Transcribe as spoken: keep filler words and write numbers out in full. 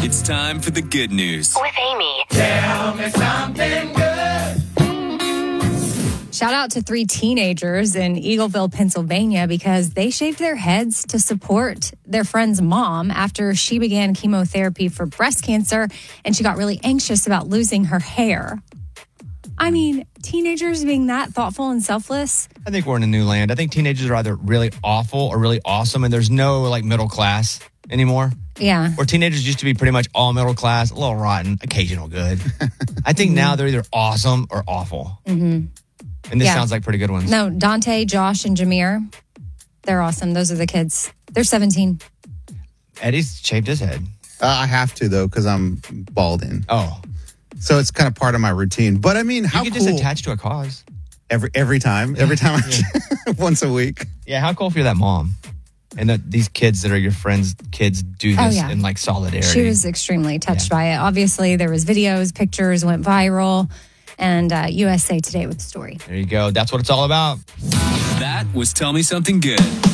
It's time for the good news. With Amy. Tell me something good. Shout out to three teenagers in Eagleville, Pennsylvania, because they shaved their heads to support their friend's mom after she began chemotherapy for breast cancer, and she got really anxious about losing her hair. I mean, teenagers being that thoughtful and selfless. I think we're in a new land. I think teenagers are either really awful or really awesome, and there's no like middle class anymore. Yeah. Where teenagers used to be pretty much all middle class, a little rotten, occasional good. I think mm-hmm. now they're either awesome or awful. Mm-hmm. And this yeah. sounds like pretty good ones. No, Dante, Josh, and Jameer, they're awesome. Those are the kids. They're seventeen. Eddie's shaved his head. Uh, I have to, though, because I'm balding. Oh. So it's kind of part of my routine. But I mean, how cool. You cool. can just attach to a cause. Every every time. Every time. I, once a week. Yeah, how cool if you're that mom. And that these kids that are your friends' kids do this oh, yeah. in like solidarity. She was extremely touched yeah. by it. Obviously, there was videos, pictures, went viral. And uh, U S A Today with the story. There you go. That's what it's all about. That was Tell Me Something Good.